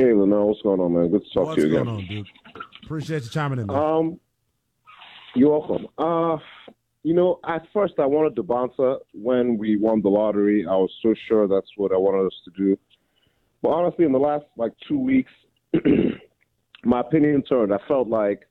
Hey, Lionel, what's going on, man? Good to talk to What's you going again. on, dude? Appreciate you chiming in, man. You're welcome. At first I wanted the bouncer when we won the lottery. I was so sure that's what I wanted us to do. But honestly, in the last 2 weeks, my opinion turned. I felt like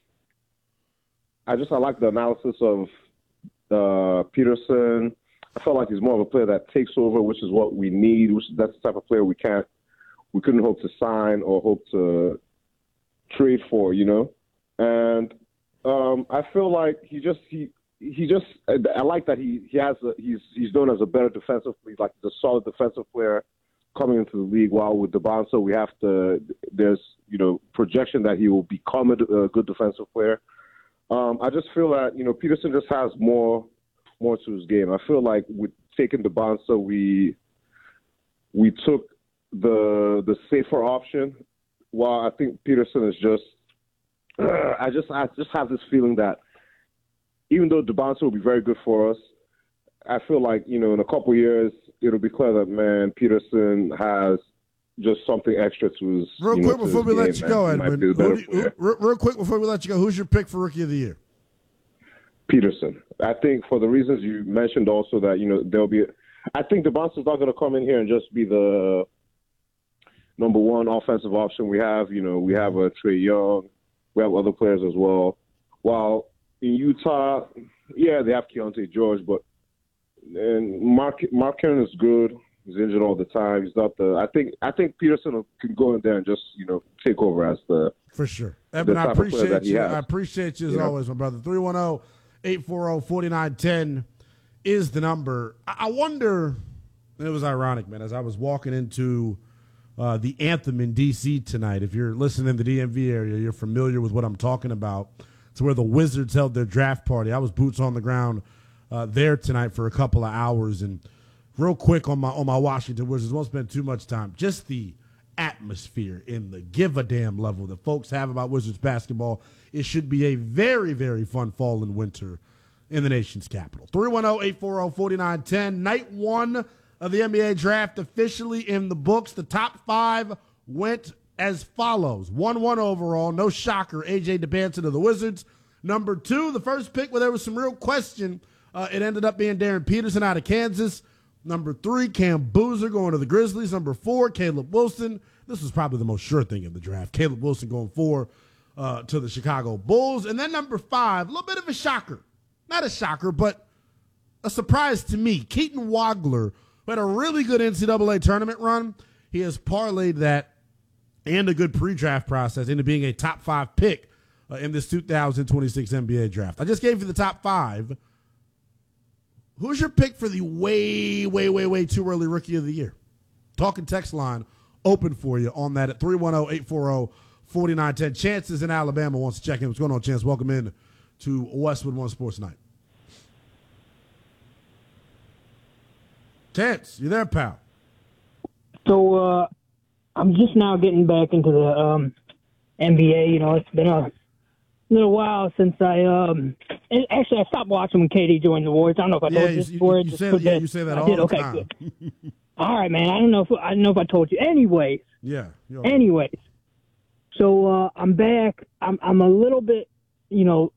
I like the analysis of Peterson. I felt like he's more of a player that takes over, which is what we need. That's the type of player we couldn't hope to sign or hope to trade for, And I feel like I like that he's known as a better defensive, like a solid defensive player coming into the league. While with the bouncer, there's projection that he will become a good defensive player. I just feel that Peterson just has more to his game. I feel like with taking the bouncer, we took the safer option. While I think Peterson is just, I just have this feeling that even though the bouncer will be very good for us, I feel like in a couple of years it'll be clear that Peterson has just something extra to his. Real quick before we let you go, Edwin. Real quick before we let you go, who's your pick for Rookie of the Year? Peterson. I think for the reasons you mentioned, also that there'll be. I think the bouncer's not going to come in here and just be the number one offensive option. We have we have a Trae Young, we have other players as well. While in Utah, yeah, they have Keontae George, but Mark Cannon is good. He's injured all the time. He's not the. I think Peterson can go in there and just take over as the. For sure, Evan. I appreciate you. I appreciate you as always, my brother. 310-840-4910 is the number. I wonder. It was ironic, man. As I was walking into the Anthem in D.C. tonight, if you're listening in the DMV area, you're familiar with what I'm talking about. It's where the Wizards held their draft party. I was boots on the ground there tonight for a couple of hours, and real quick on my Washington Wizards, won't spend too much time. Just the atmosphere in the give a damn level that folks have about Wizards basketball. It should be a very, very fun fall and winter in the nation's capital. 310-840-4910. Night one of the NBA draft officially in the books. The top five went as follows. 1-1 overall. No shocker. A.J. Depandson of the Wizards. Number 2, the first pick where there was some real question. It ended up being Darren Peterson out of Kansas. Number 3, Cam Boozer going to the Grizzlies. Number 4, Caleb Wilson. This was probably the most sure thing in the draft. Caleb Wilson going 4 to the Chicago Bulls. And then number 5, a little bit of a shocker. Not a shocker, but a surprise to me. Keaton Wagler, who had a really good NCAA tournament run. He has parlayed that and a good pre-draft process into being a top 5 pick in this 2026 NBA draft. I just gave you the top 5. Who's your pick for the way, way, way, way too early Rookie of the Year? Talking text line open for you on that at 310-840-4910. Chance is in Alabama, wants to check in. What's going on, Chance? Welcome in to Westwood One Sports Night. Chance, you there, pal? So I'm just now getting back into the NBA. It's been a little while since actually I stopped watching when KD joined the Warriors. I don't know if I told you this before. You say that all the time. Good. All right, man. I don't know if I told you. Anyways. Yeah. Anyways. So I'm back. I'm a little bit, not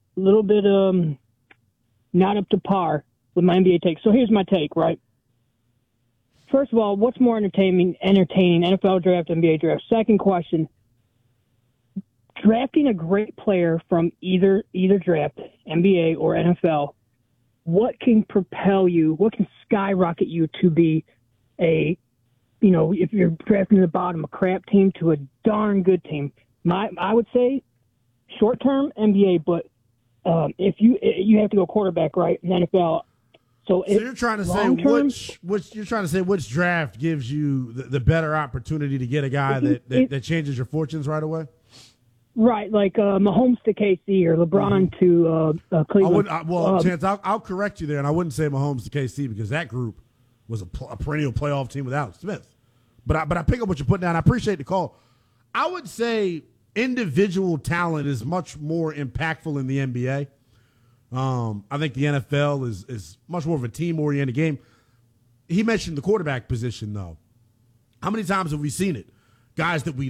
up to par with my NBA take. So here's my take, right? First of all, what's more entertaining, NFL draft, NBA draft? Second question, drafting a great player from either draft, NBA or NFL, what can propel you, what can skyrocket you to be if you're drafting at the bottom, a crap team to a darn good team? I would say short-term NBA, but if you have to go quarterback, right, in NFL. So you're trying to say which draft gives you the better opportunity to get a guy that changes your fortunes right away? Right, like Mahomes to KC or LeBron to Cleveland. Chance, I'll correct you there, and I wouldn't say Mahomes to KC because that group was a perennial playoff team with Alex Smith. But I pick up what you're putting down. I appreciate the call. I would say individual talent is much more impactful in the NBA. I think the NFL is much more of a team-oriented game. He mentioned the quarterback position, though. How many times have we seen it? Guys that we